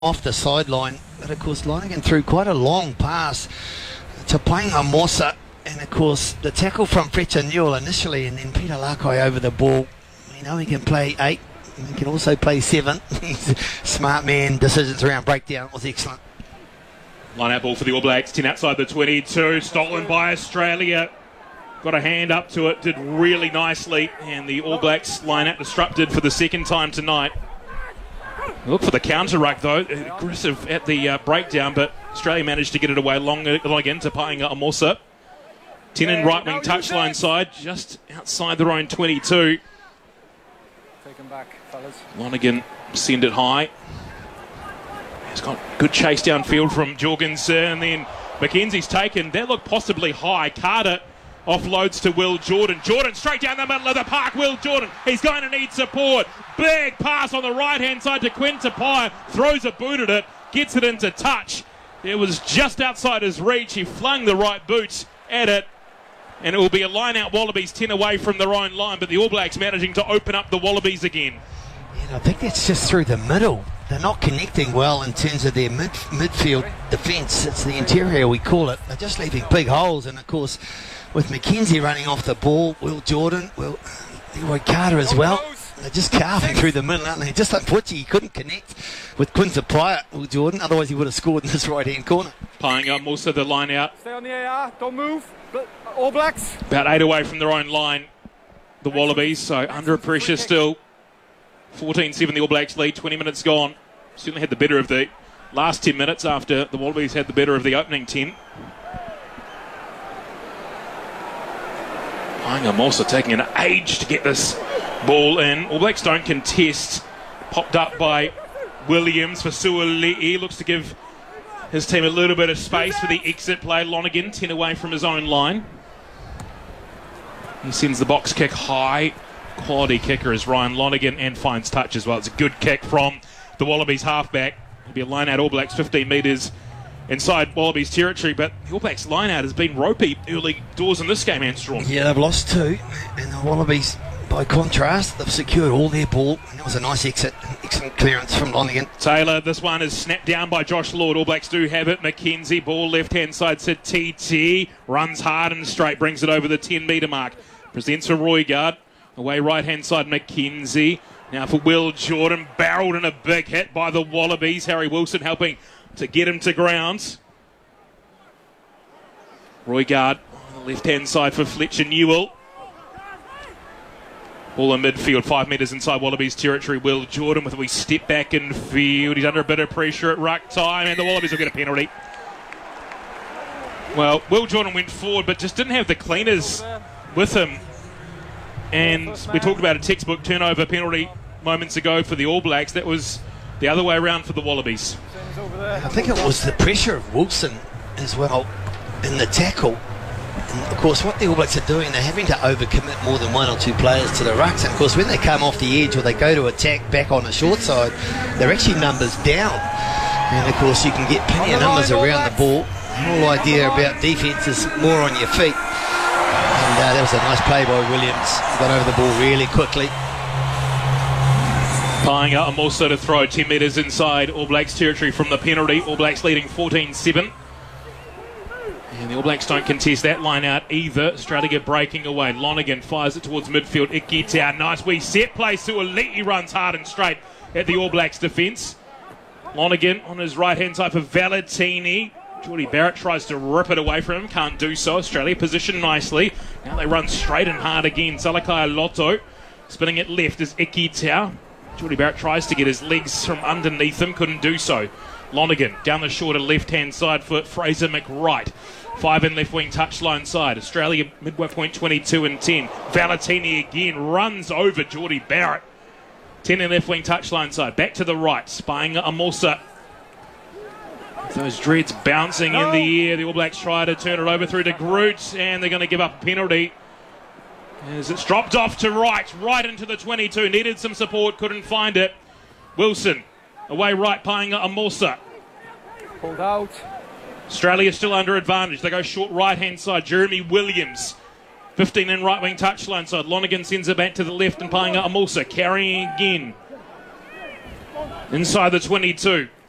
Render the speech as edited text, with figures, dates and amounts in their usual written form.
off the sideline, but of course Lonergan threw quite a long pass to Painga Mosa, and of course the tackle from Fletcher Newell initially, and then Peter Lakai over the ball. You know he can play 8, he can also play 7. He's a smart man. Decisions around breakdown was excellent. Line out ball for the All Blacks, 10 outside the 22, stolen by Australia. Got a hand up to it, did really nicely, and the All Blacks line out disrupted for the second time tonight. Look for the counter ruck though, aggressive at the breakdown, but Australia managed to get it away long again to Painga Mosa. 10 in right wing touchline side, just outside their own 22. Take him back, fellas. Lonergan send it high. He's got good chase downfield from Jorgensen, and then McKenzie's taken. That looked possibly high. Carter offloads to Will Jordan. Jordan straight down the middle of the park. Will Jordan, he's going to need support. Big pass on the right-hand side to Quinn Tupaia. Throws a boot at it, gets it into touch. It was just outside his reach. He flung the right boot at it, and it will be a line-out Wallabies 10 away from their own line, but the All Blacks managing to open up the Wallabies again. Yeah, I think that's just through the middle. They're not connecting well in terms of their midfield defence. It's the interior, we call it. They're just leaving big holes, and of course with McKenzie running off the ball, Will Jordan, Leroy Carter as well. They're just carving through the middle, aren't they? Just unfortunately he couldn't connect with Quinn Tupaia, Will Jordan, otherwise he would have scored in this right-hand corner. Painga Mosa the line out. Stay on the AR, don't move. All Blacks. About 8 away from their own line, the Wallabies, so under pressure still. 14-7 the All Blacks lead, 20 minutes gone. Certainly had the better of the last 10 minutes after the Wallabies had the better of the opening 10. Painga Mosa taking an age to get this ball in. All Blacks don't contest. Popped up by Williams for Suali'i. Looks to give his team a little bit of space for the exit play. Lonergan 10 away from his own line. He sends the box kick high. Quality kicker is Ryan Lonergan, and finds touch as well. It's a good kick from the Wallabies halfback. It'll be a line out All Blacks 15 metres inside Wallabies territory, but the All Blacks line out has been ropey early doors in this game, Anstrom. Yeah, they've lost 2, and the Wallabies, by contrast, they've secured all their ball, and it was a nice exit, excellent clearance from Lonergan. Taylor, this one is snapped down by Josh Lord. All Blacks do have it. McKenzie, ball left-hand side to TT, runs hard and straight, brings it over the 10-metre mark. Presents for Roigard, away right-hand side McKenzie. Now for Will Jordan, barreled in a big hit by the Wallabies. Harry Wilson helping to get him to ground. Roigard on the left-hand side for Fletcher Newell. Ball in midfield, 5 metres inside Wallabies territory. Will Jordan with a wee step back in field. He's under a bit of pressure at ruck time, and the Wallabies will get a penalty. Well, Will Jordan went forward, but just didn't have the cleaners with him. And we talked about a textbook turnover penalty moments ago for the All Blacks. That was the other way around for the Wallabies. I think it was the pressure of Wilson as well in the tackle. And of course what the All Blacks are doing, they're having to overcommit more than 1 or 2 players to the rucks, and of course when they come off the edge or they go to attack back on the short side, they're actually numbers down, and of course you can get plenty of numbers around the ball. The whole idea about defence is more on your feet, and that was a nice play by Williams. Got over the ball really quickly. Painga Mosa to throw 10 metres inside All Blacks territory from the penalty. All Blacks leading 14-7. And the All Blacks don't contest that line out either. Australia breaking away. Lonergan fires it towards midfield. It gets out. Nice wee set play. Suali'i runs hard and straight at the All Blacks defence. Lonergan on his right-hand side for Valentini. Jordie Barrett tries to rip it away from him. Can't do so. Australia positioned nicely. Now they run straight and hard again. Salakai Lotto. Spinning it left is Ikitau. Jordie Barrett tries to get his legs from underneath him. Couldn't do so. Lonergan down the shorter left-hand side for Fraser McWright. 5 in left wing touchline side. Australia midway point 22-10. Valentini again runs over Jordie Barrett. 10 in left wing touchline side. Back to the right. Painga Mosa. Those dreads bouncing in the air. The All Blacks try to turn it over through to Groot, and they're going to give up a penalty as it's dropped off to right into the 22. Needed some support, couldn't find it. Wilson away right, Painga Mosa. Pulled out. Australia still under advantage. They go short right-hand side. Jeremy Williams. 15 in right-wing touchline side. Lonergan sends it back to the left, and Painga Mosa carrying again. Inside the 22.